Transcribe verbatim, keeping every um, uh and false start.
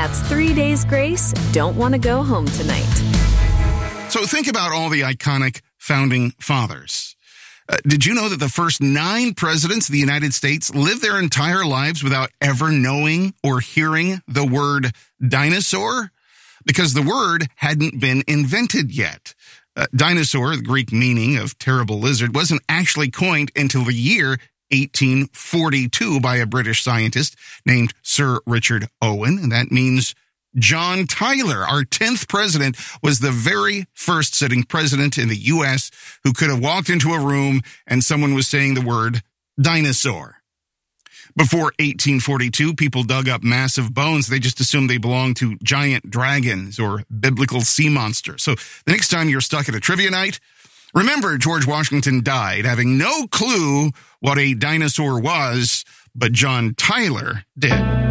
That's three days grace. Don't want to go home tonight. So think about all the iconic founding fathers. Uh, did you know that the first nine presidents of the United States lived their entire lives without ever knowing or hearing the word dinosaur? Because the word hadn't been invented yet. Uh, dinosaur, the Greek meaning of terrible lizard, wasn't actually coined until the year eighteen forty-two by a British scientist named Sir Richard Owen, and that means John Tyler, our tenth president, was the very first sitting president in the U S who could have walked into a room and someone was saying the word dinosaur. Before eighteen forty-two, people dug up massive bones. They just assumed they belonged to giant dragons or biblical sea monsters. So the next time you're stuck at a trivia night, remember George Washington died having no clue what a dinosaur was, but John Tyler did.